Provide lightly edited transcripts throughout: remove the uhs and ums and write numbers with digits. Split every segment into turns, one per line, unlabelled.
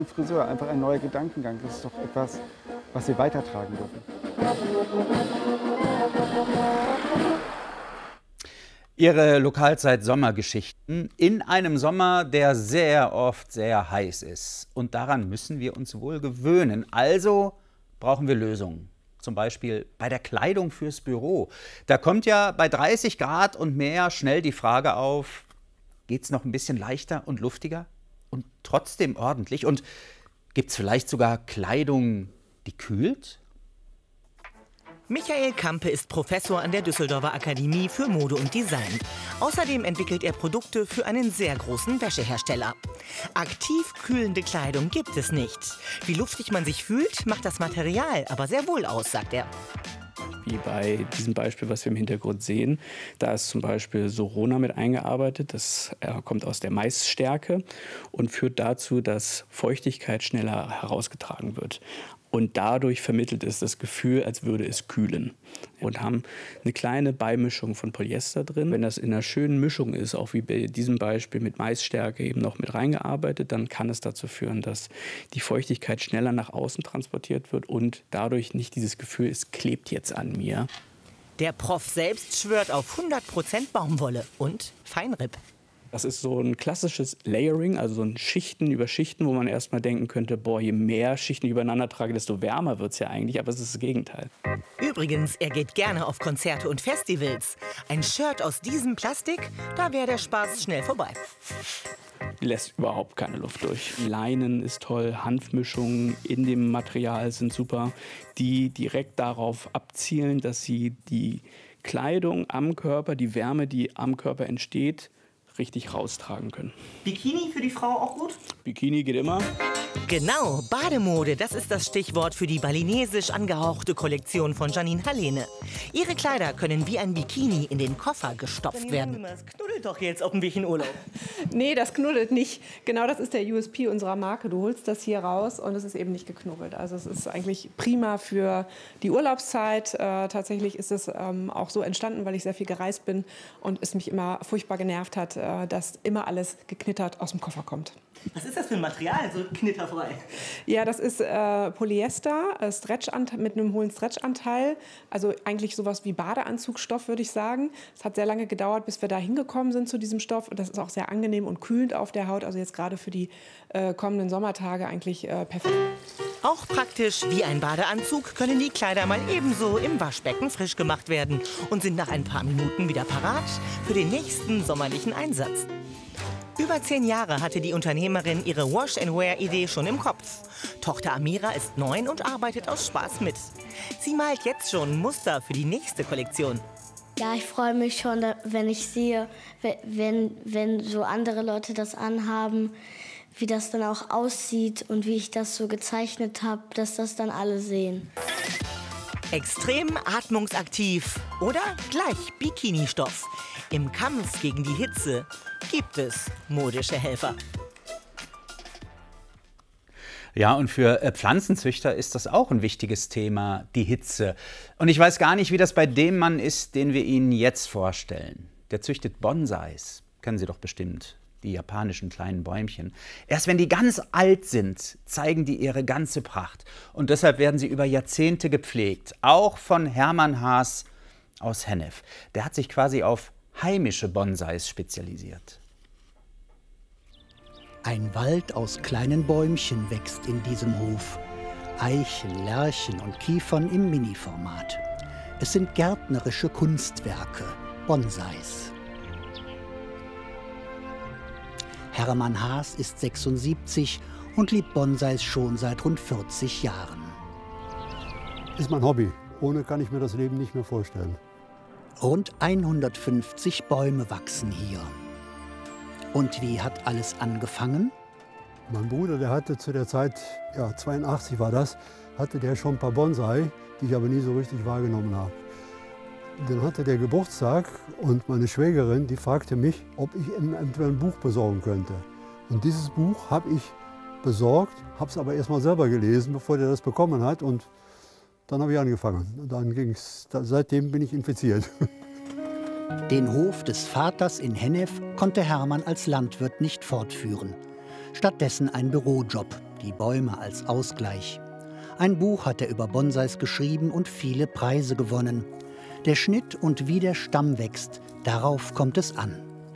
Friseur, einfach ein neuer Gedankengang. Das ist doch etwas, was wir weitertragen dürfen.
Ihre Lokalzeit Sommergeschichten in einem Sommer, der sehr oft sehr heiß ist. Und daran müssen wir uns wohl gewöhnen. Also brauchen wir Lösungen. Zum Beispiel bei der Kleidung fürs Büro. Da kommt ja bei 30 Grad und mehr schnell die Frage auf, geht es noch ein bisschen leichter und luftiger und trotzdem ordentlich? Und gibt es vielleicht sogar Kleidung, die kühlt?
Michael Kampe ist Professor an der Düsseldorfer Akademie für Mode und Design. Außerdem entwickelt er Produkte für einen sehr großen Wäschehersteller. Aktiv kühlende Kleidung gibt es nicht. Wie luftig man sich fühlt, macht das Material aber sehr wohl aus, sagt er.
Wie bei diesem Beispiel, was wir im Hintergrund sehen. Da ist zum Beispiel Sorona mit eingearbeitet. Das kommt aus der Maisstärke und führt dazu, dass Feuchtigkeit schneller herausgetragen wird. Und dadurch vermittelt es das Gefühl, als würde es kühlen. Und haben eine kleine Beimischung von Polyester drin. Wenn das in einer schönen Mischung ist, auch wie bei diesem Beispiel mit Maisstärke eben noch mit reingearbeitet, dann kann es dazu führen, dass die Feuchtigkeit schneller nach außen transportiert wird und dadurch nicht dieses Gefühl, es klebt jetzt an mir.
Der Prof selbst schwört auf 100% Baumwolle und Feinripp.
Das ist so ein klassisches Layering, also so ein Schichten über Schichten, wo man erstmal denken könnte, boah, je mehr Schichten ich übereinander trage, desto wärmer wird es ja eigentlich, aber es ist das Gegenteil.
Übrigens, er geht gerne auf Konzerte und Festivals. Ein Shirt aus diesem Plastik, da wäre der Spaß schnell vorbei.
Lässt überhaupt keine Luft durch. Leinen ist toll, Hanfmischungen in dem Material sind super, die direkt darauf abzielen, dass sie die Kleidung am Körper, die Wärme, die am Körper entsteht, richtig raustragen können.
Bikini für die Frau auch gut?
Bikini geht immer.
Genau, Bademode, das ist das Stichwort für die balinesisch angehauchte Kollektion von Janine Hallene. Ihre Kleider können wie ein Bikini in den Koffer gestopft werden. Das knuddelt doch jetzt auf dem Weg in Urlaub.
Nee, das knuddelt nicht. Genau das ist der USP unserer Marke. Du holst das hier raus und es ist eben nicht geknubbelt. Also es ist eigentlich prima für die Urlaubszeit. Tatsächlich ist es auch so entstanden, weil ich sehr viel gereist bin und es mich immer furchtbar genervt hat, dass immer alles geknittert aus dem Koffer kommt.
Was ist das für ein Material, so knitterfrei?
Ja, das ist Polyester, mit einem hohen Stretchanteil. Also eigentlich sowas wie Badeanzugstoff, würde ich sagen. Es hat sehr lange gedauert, bis wir da hingekommen sind zu diesem Stoff. Und das ist auch sehr angenehm und kühlend auf der Haut. Also jetzt gerade für die kommenden Sommertage eigentlich perfekt.
Auch praktisch wie ein Badeanzug können die Kleider mal ebenso im Waschbecken frisch gemacht werden und sind nach ein paar Minuten wieder parat für den nächsten sommerlichen Einsatz. Über 10 Jahre hatte die Unternehmerin ihre Wash-and-Wear-Idee schon im Kopf. Tochter Amira ist 9 und arbeitet aus Spaß mit. Sie malt jetzt schon Muster für die nächste Kollektion.
Ja, ich freue mich schon, wenn ich sehe, wenn so andere Leute das anhaben, wie das dann auch aussieht und wie ich das so gezeichnet habe, dass das dann alle sehen.
Extrem atmungsaktiv oder gleich Bikini-Stoff. Im Kampf gegen die Hitze gibt es modische Helfer.
Ja, und für Pflanzenzüchter ist das auch ein wichtiges Thema, die Hitze. Und ich weiß gar nicht, wie das bei dem Mann ist, den wir Ihnen jetzt vorstellen. Der züchtet Bonsais, kennen Sie doch bestimmt, die japanischen kleinen Bäumchen. Erst wenn die ganz alt sind, zeigen die ihre ganze Pracht. Und deshalb werden sie über Jahrzehnte gepflegt, auch von Hermann Haas aus Hennef. Der hat sich quasi auf heimische Bonsais spezialisiert.
Ein Wald aus kleinen Bäumchen wächst in diesem Hof. Eichen, Lärchen und Kiefern im Mini-Format. Es sind gärtnerische Kunstwerke, Bonsais. Hermann Haas ist 76 und liebt Bonsais schon seit rund 40 Jahren.
Ist mein Hobby. Ohne kann ich mir das Leben nicht mehr vorstellen.
Rund 150 Bäume wachsen hier. Und wie hat alles angefangen?
Mein Bruder, der hatte zu der Zeit, ja 82 war das, hatte der schon ein paar Bonsai, die ich aber nie so richtig wahrgenommen habe. Dann hatte der Geburtstag und meine Schwägerin, die fragte mich, ob ich ihm eventuell ein Buch besorgen könnte. Und dieses Buch habe ich besorgt, habe es aber erst mal selber gelesen, bevor der das bekommen hat. Und dann habe ich angefangen. Und dann ging's, seitdem bin ich infiziert.
Den Hof des Vaters in Hennef konnte Hermann als Landwirt nicht fortführen. Stattdessen ein Bürojob, die Bäume als Ausgleich. Ein Buch hat er über Bonsais geschrieben und viele Preise gewonnen. Der Schnitt und wie der Stamm wächst, darauf kommt es an.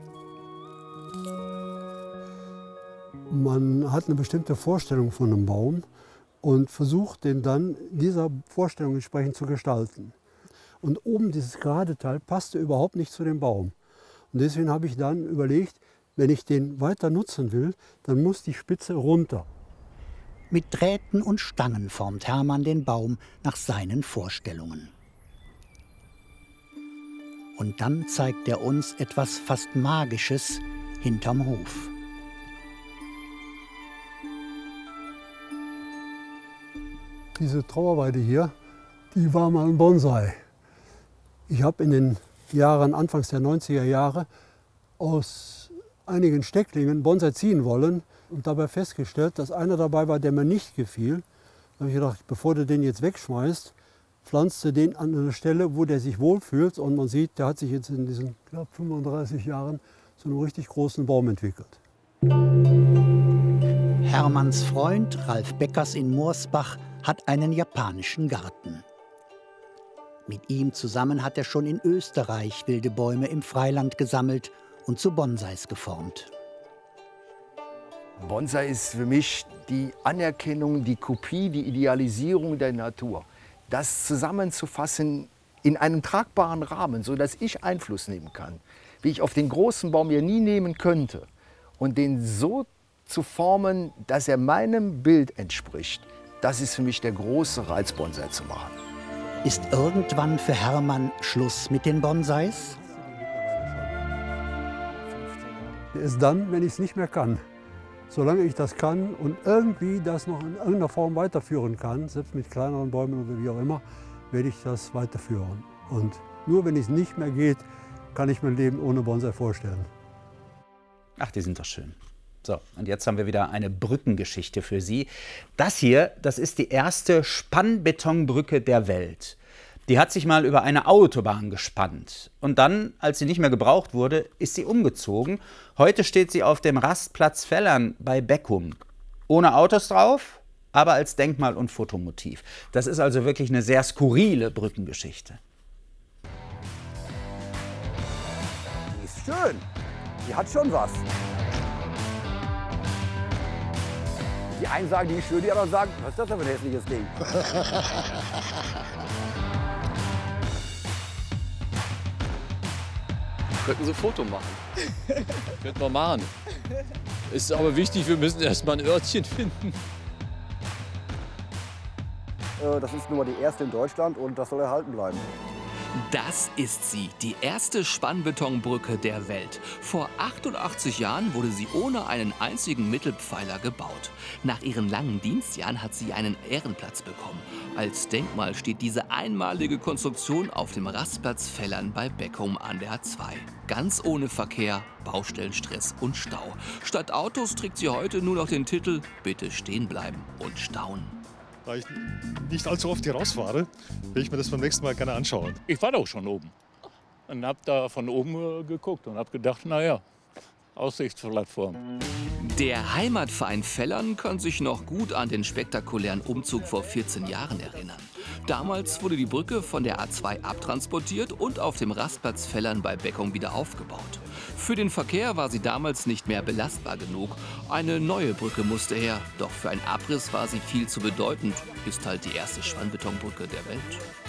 Man hat eine bestimmte Vorstellung von einem Baum und versucht den dann dieser Vorstellung entsprechend zu gestalten. Und oben dieses gerade Teil passte überhaupt nicht zu dem Baum. Und deswegen habe ich dann überlegt, wenn ich den weiter nutzen will, dann muss die Spitze runter.
Mit Drähten und Stangen formt Hermann den Baum nach seinen Vorstellungen. Und dann zeigt er uns etwas fast Magisches hinterm Hof.
Diese Trauerweide hier, die war mal ein Bonsai. Ich habe in den Jahren, anfangs der 90er Jahre, aus einigen Stecklingen Bonsai ziehen wollen und dabei festgestellt, dass einer dabei war, der mir nicht gefiel. Da habe ich gedacht, bevor du den jetzt wegschmeißt, pflanzt du den an eine Stelle, wo der sich wohlfühlt. Und man sieht, der hat sich jetzt in diesen knapp 35 Jahren zu einem richtig großen Baum entwickelt.
Hermanns Freund Ralf Beckers in Moorsbach hat einen japanischen Garten. Mit ihm zusammen hat er schon in Österreich wilde Bäume im Freiland gesammelt und zu Bonsais geformt.
Bonsai ist für mich die Anerkennung, die Kopie, die Idealisierung der Natur. Das zusammenzufassen in einem tragbaren Rahmen, sodass ich Einfluss nehmen kann, wie ich auf den großen Baum ja nie nehmen könnte. Und den so zu formen, dass er meinem Bild entspricht, das ist für mich der große Reiz, Bonsai zu machen.
Ist irgendwann für Hermann Schluss mit den Bonsais?
Ist dann, wenn ich es nicht mehr kann. Solange ich das kann und irgendwie das noch in irgendeiner Form weiterführen kann, selbst mit kleineren Bäumen oder wie auch immer, werde ich das weiterführen. Und nur wenn es nicht mehr geht, kann ich mein Leben ohne Bonsai vorstellen.
Ach, die sind doch schön. So, und jetzt haben wir wieder eine Brückengeschichte für Sie. Das hier, das ist die erste Spannbetonbrücke der Welt. Die hat sich mal über eine Autobahn gespannt. Und dann, als sie nicht mehr gebraucht wurde, ist sie umgezogen. Heute steht sie auf dem Rastplatz Fellern bei Beckum. Ohne Autos drauf, aber als Denkmal und Fotomotiv. Das ist also wirklich eine sehr skurrile Brückengeschichte.
Die ist schön. Die hat schon was. Die einen sagen, die ist schön, die anderen sagen, was ist das denn für ein hässliches Ding?
Könnten Sie ein Foto machen? Könnten wir machen. Ist aber wichtig, wir müssen erst mal ein Örtchen finden.
Das ist nur die erste in Deutschland und das soll erhalten bleiben.
Das ist sie, die erste Spannbetonbrücke der Welt. Vor 88 Jahren wurde sie ohne einen einzigen Mittelpfeiler gebaut. Nach ihren langen Dienstjahren hat sie einen Ehrenplatz bekommen. Als Denkmal steht diese einmalige Konstruktion auf dem Rastplatz Fellern bei Beckum an der A2. Ganz ohne Verkehr, Baustellenstress und Stau. Statt Autos trägt sie heute nur noch den Titel „Bitte stehen bleiben und staunen".
Da ich nicht allzu oft hier rausfahre, will ich mir das beim nächsten Mal gerne anschauen.
Ich war doch schon oben und habe da von oben geguckt und habe gedacht, naja, Aussichtsplattform.
Der Heimatverein Fellern kann sich noch gut an den spektakulären Umzug vor 14 Jahren erinnern. Damals wurde die Brücke von der A2 abtransportiert und auf dem Rastplatz Fellern bei Beckum wieder aufgebaut. Für den Verkehr war sie damals nicht mehr belastbar genug. Eine neue Brücke musste her, doch für einen Abriss war sie viel zu bedeutend. Ist halt die erste Spannbetonbrücke der Welt.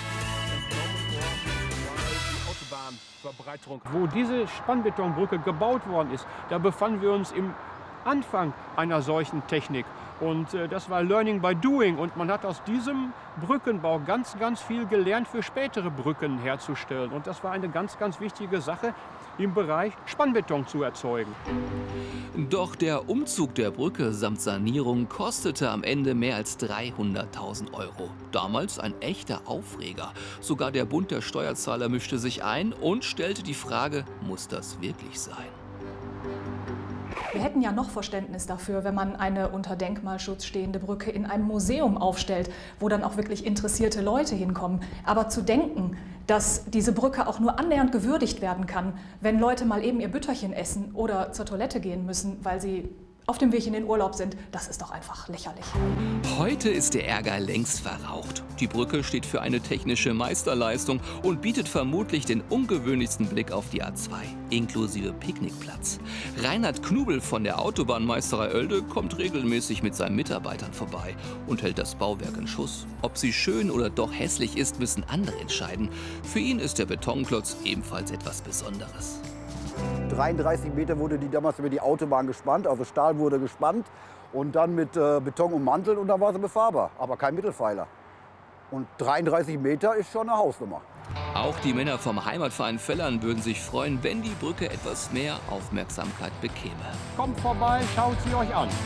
Wo diese Spannbetonbrücke gebaut worden ist, da befanden wir uns im Anfang einer solchen Technik. Und das war Learning by Doing. Und man hat aus diesem Brückenbau ganz viel gelernt, für spätere Brücken herzustellen. Und das war eine ganz wichtige Sache, im Bereich Spannbeton zu erzeugen.
Doch der Umzug der Brücke samt Sanierung kostete am Ende mehr als 300.000 €. Damals ein echter Aufreger. Sogar der Bund der Steuerzahler mischte sich ein und stellte die Frage, muss das wirklich sein?
Wir hätten ja noch Verständnis dafür, wenn man eine unter Denkmalschutz stehende Brücke in einem Museum aufstellt, wo dann auch wirklich interessierte Leute hinkommen. Aber zu denken, dass diese Brücke auch nur annähernd gewürdigt werden kann, wenn Leute mal eben ihr Bütterchen essen oder zur Toilette gehen müssen, weil sie auf dem Weg in den Urlaub sind. Das ist doch einfach lächerlich.
Heute ist der Ärger längst verraucht. Die Brücke steht für eine technische Meisterleistung und bietet vermutlich den ungewöhnlichsten Blick auf die A2, inklusive Picknickplatz. Reinhard Knubel von der Autobahnmeisterei Oelde kommt regelmäßig mit seinen Mitarbeitern vorbei und hält das Bauwerk in Schuss. Ob sie schön oder doch hässlich ist, müssen andere entscheiden. Für ihn ist der Betonklotz ebenfalls etwas Besonderes.
33 Meter wurde die damals über die Autobahn gespannt, also Stahl wurde gespannt und dann mit Beton ummantelt und dann war sie befahrbar, aber kein Mittelpfeiler. Und 33 Meter ist schon eine Hausnummer.
Auch die Männer vom Heimatverein Völlern würden sich freuen, wenn die Brücke etwas mehr Aufmerksamkeit bekäme.
Kommt vorbei, schaut sie euch an.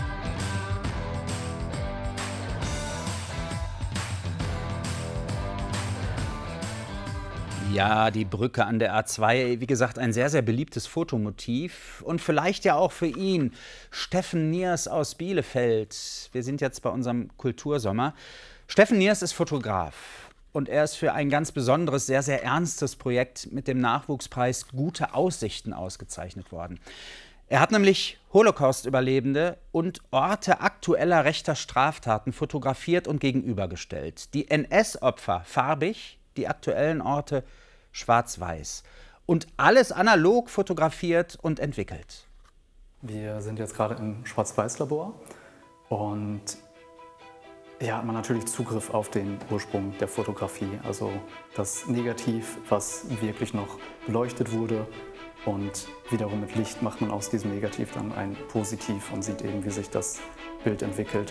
Ja, die Brücke an der A2, wie gesagt, ein sehr, sehr beliebtes Fotomotiv. Und vielleicht ja auch für ihn, Steffen Niers aus Bielefeld. Wir sind jetzt bei unserem Kultursommer. Steffen Niers ist Fotograf. Und er ist für ein ganz besonderes, sehr, sehr ernstes Projekt mit dem Nachwuchspreis Gute Aussichten ausgezeichnet worden. Er hat nämlich Holocaust-Überlebende und Orte aktueller rechter Straftaten fotografiert und gegenübergestellt. Die NS-Opfer farbig, die aktuellen Orte schwarz-weiß. Und alles analog fotografiert und entwickelt.
Wir sind jetzt gerade im Schwarz-Weiß-Labor und hier hat man natürlich Zugriff auf den Ursprung der Fotografie, also das Negativ, was wirklich noch beleuchtet wurde. Und wiederum mit Licht macht man aus diesem Negativ dann ein Positiv und sieht eben, wie sich das Bild entwickelt.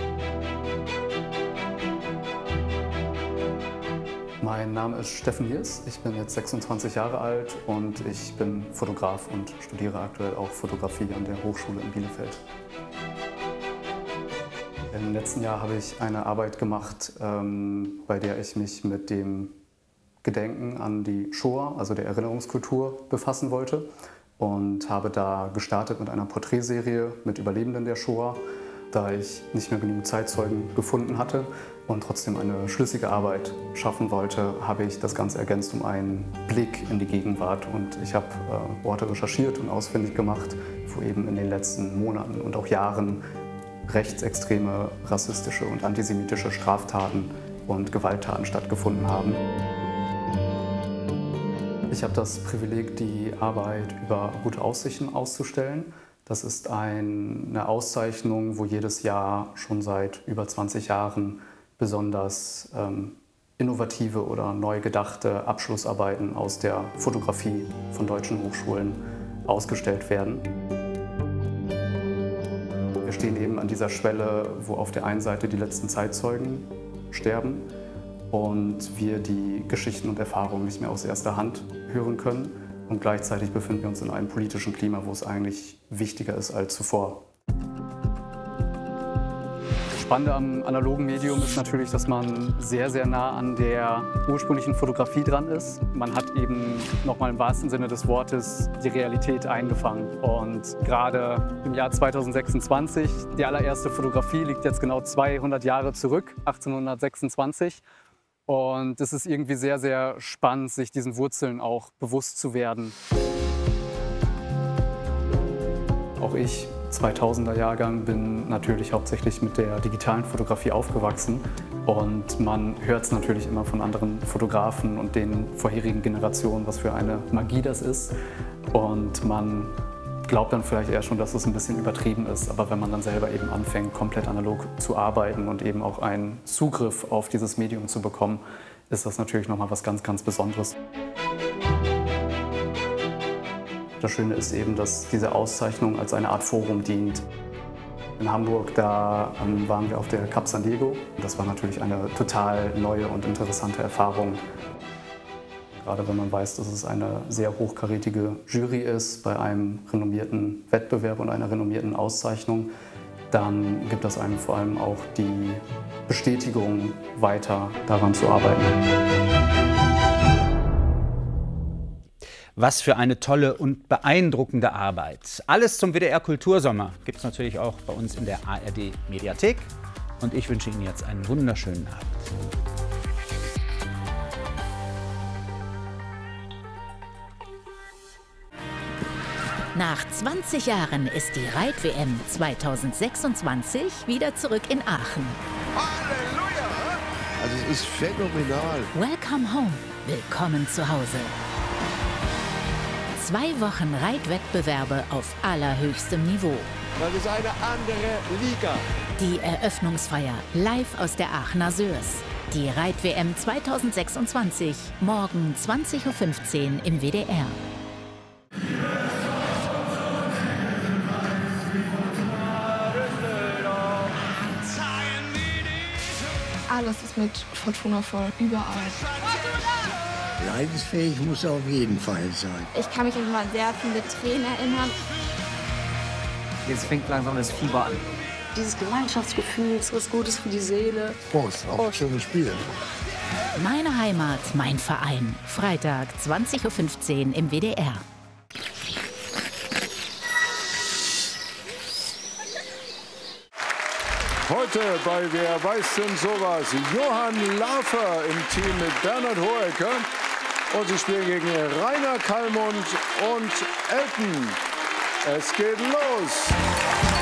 Mein Name ist Steffen Niers, ich bin jetzt 26 Jahre alt und ich bin Fotograf und studiere aktuell auch Fotografie an der Hochschule in Bielefeld. Im letzten Jahr habe ich eine Arbeit gemacht, bei der ich mich mit dem Gedenken an die Shoah, also der Erinnerungskultur, befassen wollte und habe da gestartet mit einer Porträtserie mit Überlebenden der Shoah. Da ich nicht mehr genug Zeitzeugen gefunden hatte und trotzdem eine schlüssige Arbeit schaffen wollte, habe ich das Ganze ergänzt um einen Blick in die Gegenwart. Und ich habe Orte recherchiert und ausfindig gemacht, wo eben in den letzten Monaten und auch Jahren rechtsextreme, rassistische und antisemitische Straftaten und Gewalttaten stattgefunden haben. Ich habe das Privileg, die Arbeit über Gute Aussichten auszustellen. Das ist eine Auszeichnung, wo jedes Jahr schon seit über 20 Jahren besonders innovative oder neu gedachte Abschlussarbeiten aus der Fotografie von deutschen Hochschulen ausgestellt werden. Wir stehen eben an dieser Schwelle, wo auf der einen Seite die letzten Zeitzeugen sterben und wir die Geschichten und Erfahrungen nicht mehr aus erster Hand hören können. Und gleichzeitig befinden wir uns in einem politischen Klima, wo es eigentlich wichtiger ist als zuvor. Das Spannende am analogen Medium ist natürlich, dass man sehr, sehr nah an der ursprünglichen Fotografie dran ist. Man hat eben nochmal im wahrsten Sinne des Wortes die Realität eingefangen. Und gerade im Jahr 2026, die allererste Fotografie liegt jetzt genau 200 Jahre zurück, 1826. Und es ist irgendwie sehr, sehr spannend, sich diesen Wurzeln auch bewusst zu werden. Auch ich, 2000er Jahrgang, bin natürlich hauptsächlich mit der digitalen Fotografie aufgewachsen. Und man hört es natürlich immer von anderen Fotografen und den vorherigen Generationen, was für eine Magie das ist. Und man glaubt dann vielleicht eher schon, dass es ein bisschen übertrieben ist. Aber wenn man dann selber eben anfängt, komplett analog zu arbeiten und eben auch einen Zugriff auf dieses Medium zu bekommen, ist das natürlich nochmal was ganz, ganz Besonderes. Das Schöne ist eben, dass diese Auszeichnung als eine Art Forum dient. In Hamburg, da waren wir auf der Cap San Diego. Das war natürlich eine total neue und interessante Erfahrung. Gerade wenn man weiß, dass es eine sehr hochkarätige Jury ist bei einem renommierten Wettbewerb und einer renommierten Auszeichnung, dann gibt das einem vor allem auch die Bestätigung, weiter daran zu arbeiten.
Was für eine tolle und beeindruckende Arbeit. Alles zum WDR Kultursommer gibt es natürlich auch bei uns in der ARD Mediathek. Und ich wünsche Ihnen jetzt einen wunderschönen Abend.
Nach 20 Jahren ist die Reit-WM 2026 wieder zurück in Aachen.
Halleluja! Also es ist phänomenal.
Welcome home. Willkommen zu Hause. 2 Wochen Reitwettbewerbe auf allerhöchstem Niveau.
Das ist eine andere Liga.
Die Eröffnungsfeier live aus der Aachener Sörs. Die Reit-WM 2026, morgen 20:15 Uhr im WDR.
Alles ist mit Fortuna voll, überall.
Leidensfähig muss er auf jeden Fall sein.
Ich kann mich immer an sehr viele Tränen erinnern.
Jetzt fängt langsam das Fieber an.
Dieses Gemeinschaftsgefühl ist was Gutes für die Seele.
Prost, auf ein schönes Spiel.
Meine Heimat, mein Verein. Freitag, 20:15 Uhr im WDR.
Heute bei Wer weiß denn sowas? Johann Lafer im Team mit Bernhard Hohecker. Und sie spielen gegen Rainer Kallmund und Elton. Es geht los.